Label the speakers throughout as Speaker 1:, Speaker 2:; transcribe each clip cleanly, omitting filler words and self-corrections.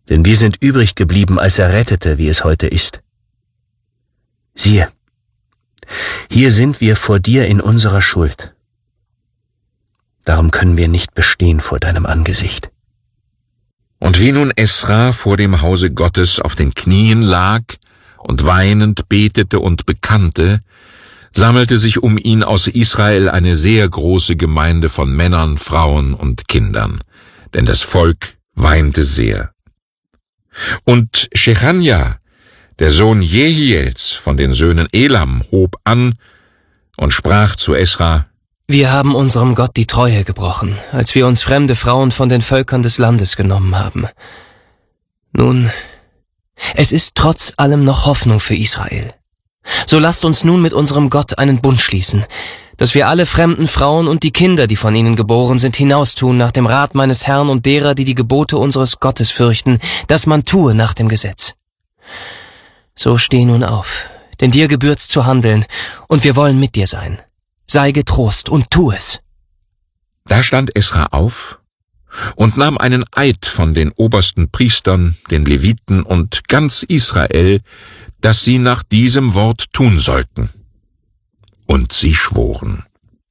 Speaker 1: denn wir sind übrig geblieben als Errettete, wie es heute ist. Siehe, hier sind wir vor dir in unserer Schuld. Darum können wir nicht bestehen vor deinem Angesicht.
Speaker 2: Und wie nun Esra vor dem Hause Gottes auf den Knien lag und weinend betete und bekannte, sammelte sich um ihn aus Israel eine sehr große Gemeinde von Männern, Frauen und Kindern, denn das Volk weinte sehr. Und Schechanja, der Sohn Jehiels von den Söhnen Elam, hob an und sprach zu Esra:
Speaker 3: Wir haben unserem Gott die Treue gebrochen, als wir uns fremde Frauen von den Völkern des Landes genommen haben. Nun, es ist trotz allem noch Hoffnung für Israel. So lasst uns nun mit unserem Gott einen Bund schließen, dass wir alle fremden Frauen und die Kinder, die von ihnen geboren sind, hinaustun nach dem Rat meines Herrn und derer, die die Gebote unseres Gottes fürchten, dass man tue nach dem Gesetz. So steh nun auf, denn dir gebührt's zu handeln, und wir wollen mit dir sein. Sei getrost und tu es.
Speaker 2: Da stand Esra auf und nahm einen Eid von den obersten Priestern, den Leviten und ganz Israel, dass sie nach diesem Wort tun sollten. Und sie schworen.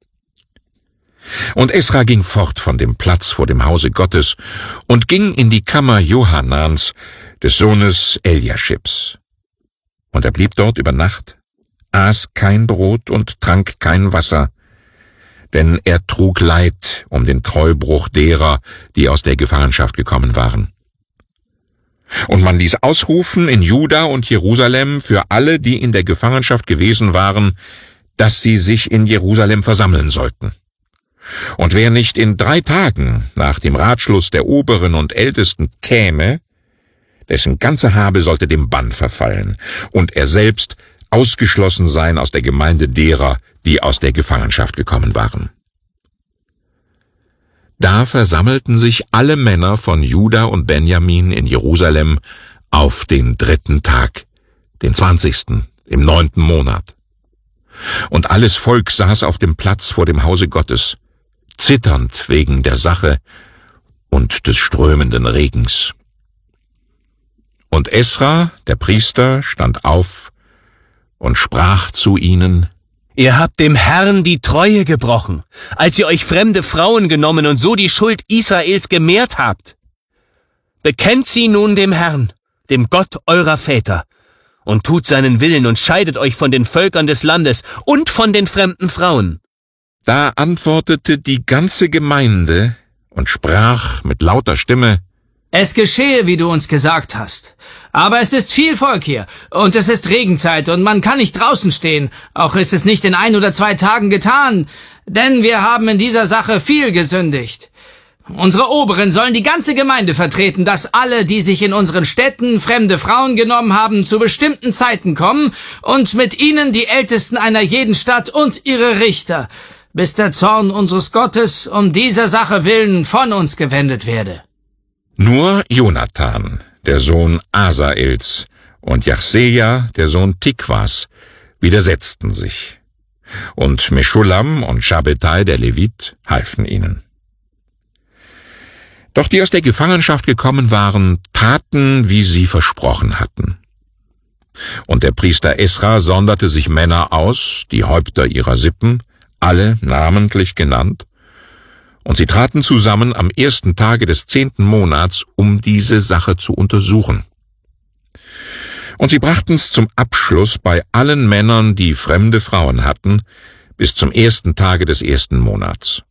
Speaker 2: Und Esra ging fort von dem Platz vor dem Hause Gottes und ging in die Kammer Johanans, des Sohnes Eliaschibs. Und er blieb dort über Nacht, aß kein Brot und trank kein Wasser, denn er trug Leid um den Treubruch derer, die aus der Gefangenschaft gekommen waren. Und man ließ ausrufen in Juda und Jerusalem für alle, die in der Gefangenschaft gewesen waren, dass sie sich in Jerusalem versammeln sollten. Und wer nicht in 3 Tagen nach dem Ratschluss der Oberen und Ältesten käme, dessen ganze Habe sollte dem Bann verfallen, und er selbst ausgeschlossen sein aus der Gemeinde derer, die aus der Gefangenschaft gekommen waren. Da versammelten sich alle Männer von Juda und Benjamin in Jerusalem auf den 3. Tag, den 20., im 9. Monat. Und alles Volk saß auf dem Platz vor dem Hause Gottes, zitternd wegen der Sache und des strömenden Regens. Und Esra, der Priester, stand auf und sprach zu ihnen:
Speaker 1: Ihr habt dem Herrn die Treue gebrochen, als ihr euch fremde Frauen genommen und so die Schuld Israels gemehrt habt. Bekennt sie nun dem Herrn, dem Gott eurer Väter, und tut seinen Willen und scheidet euch von den Völkern des Landes und von den fremden Frauen.
Speaker 2: Da antwortete die ganze Gemeinde und sprach mit lauter Stimme:
Speaker 4: Es geschehe, wie du uns gesagt hast. Aber es ist viel Volk hier, und es ist Regenzeit, und man kann nicht draußen stehen, auch ist es nicht in 1 oder 2 Tagen getan, denn wir haben in dieser Sache viel gesündigt. Unsere Oberen sollen die ganze Gemeinde vertreten, dass alle, die sich in unseren Städten fremde Frauen genommen haben, zu bestimmten Zeiten kommen, und mit ihnen die Ältesten einer jeden Stadt und ihre Richter, bis der Zorn unseres Gottes um dieser Sache willen von uns gewendet werde.
Speaker 2: Nur Jonathan, der Sohn Asaels, und Jachseja, der Sohn Tikwas, widersetzten sich. Und Meschullam und Schabbetai, der Levit, halfen ihnen. Doch die aus der Gefangenschaft gekommen waren, taten, wie sie versprochen hatten. Und der Priester Esra sonderte sich Männer aus, die Häupter ihrer Sippen, alle namentlich genannt, und sie traten zusammen am 1. Tage des 10. Monats, um diese Sache zu untersuchen. Und sie brachten's zum Abschluss bei allen Männern, die fremde Frauen hatten, bis zum 1. Tage des 1. Monats.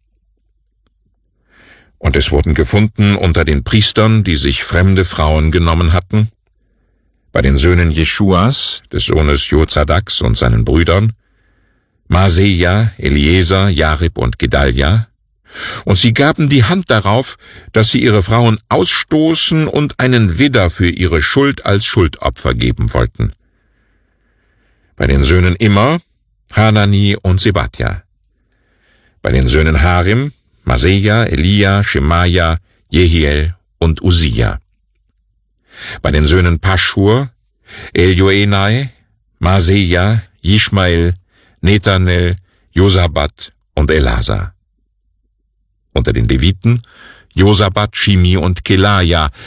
Speaker 2: Und es wurden gefunden unter den Priestern, die sich fremde Frauen genommen hatten, bei den Söhnen Jeschuas, des Sohnes Jozadaks und seinen Brüdern, Maaseja, Eliezer, Jarib und Gedalja, und sie gaben die Hand darauf, dass sie ihre Frauen ausstoßen und einen Widder für ihre Schuld als Schuldopfer geben wollten. Bei den Söhnen Immer, Hanani und Sebadja. Bei den Söhnen Harim, Maaseja, Elia, Schemaja, Jehiel und Uzia. Bei den Söhnen Paschur, Eljoenai, Maaseja, Ischmael, Nethanel, Josabad und Elasa. Unter den Leviten Josabad, Shimi und Kelaja,